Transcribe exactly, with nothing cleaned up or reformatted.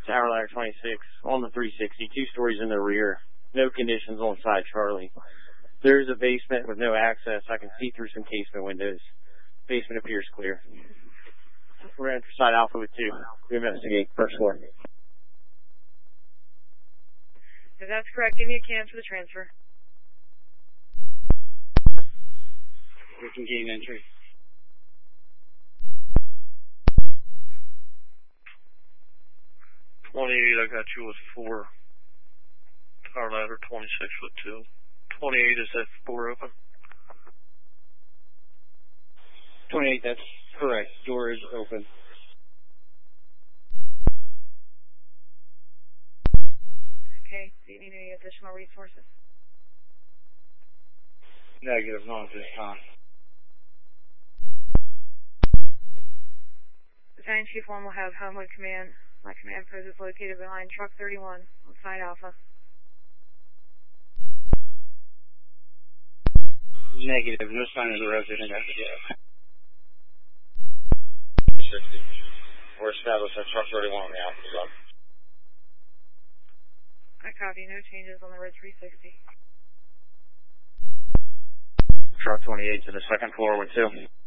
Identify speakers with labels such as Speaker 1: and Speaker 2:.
Speaker 1: Tower Ladder twenty-six on the three sixty, two stories in the rear. No conditions on side Charlie. There is a basement with no access. I can see through some casement windows. Basement appears clear. We're in for side Alpha with two. We investigate first floor.
Speaker 2: If that's correct, give me a can for the transfer.
Speaker 1: We can gain entry.
Speaker 3: twenty-eight, I got you with four. Tower Ladder twenty-six with two. twenty-eight, is that door open?
Speaker 1: twenty-eight, that's correct. Door is open.
Speaker 2: Okay, do you need any additional resources?
Speaker 1: Negative, not at this time.
Speaker 2: Battalion Chief one will have Homewood Command. My command post is located behind Truck thirty-one on side Alpha.
Speaker 1: Negative, no sign of the resident as of yet. We're established at Truck thirty-one on the Alpha side.
Speaker 2: I copy, no changes on the red three sixty.
Speaker 1: Truck twenty-eight to the second floor with two.